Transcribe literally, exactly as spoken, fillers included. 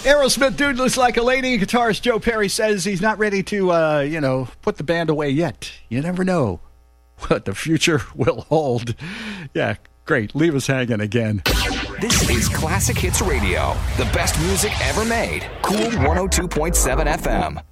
Aerosmith dude looks like a lady. Guitarist Joe Perry says he's not ready to, uh, you know, put the band away yet. You never know what the future will hold. Yeah, great. Leave us hanging again. This is Classic Hits Radio, the best music ever made. Cool one oh two point seven F M.